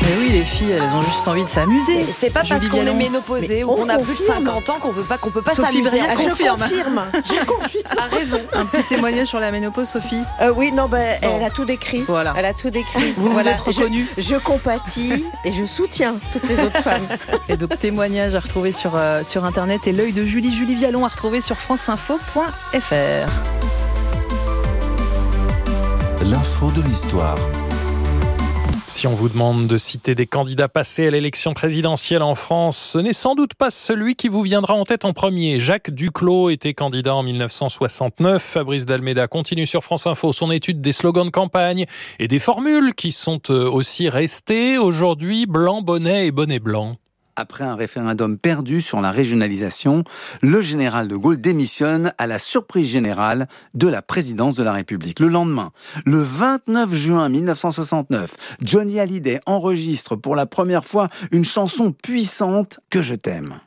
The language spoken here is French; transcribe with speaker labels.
Speaker 1: Mais oui, les filles, elles ont juste envie de s'amuser.
Speaker 2: C'est pas parce qu'on est ménopausée ou qu'on a plus de 50 ans qu'on peut pas
Speaker 1: Sophie
Speaker 2: s'amuser.
Speaker 1: Briand confirme.
Speaker 3: Je confirme.
Speaker 2: A raison.
Speaker 1: Un petit témoignage sur la ménopause, Sophie.
Speaker 3: Oui, non, elle a tout décrit.
Speaker 1: Voilà.
Speaker 3: Elle a tout décrit.
Speaker 1: Vous êtes reconnue.
Speaker 3: Je compatis et je soutiens toutes les autres femmes.
Speaker 1: Et donc, témoignage à retrouver sur Internet et l'œil de Julie Vialon à retrouver sur franceinfo.fr.
Speaker 4: L'info de l'histoire.
Speaker 5: Si on vous demande de citer des candidats passés à l'élection présidentielle en France, ce n'est sans doute pas celui qui vous viendra en tête en premier. Jacques Duclos était candidat en 1969. Fabrice Dalméda continue sur France Info son étude des slogans de campagne et des formules qui sont aussi restées aujourd'hui, blanc, bonnet et bonnet blanc.
Speaker 6: Après un référendum perdu sur la régionalisation, le général de Gaulle démissionne à la surprise générale de la présidence de la République. Le lendemain, le 29 juin 1969, Johnny Hallyday enregistre pour la première fois une chanson puissante, Que je t'aime.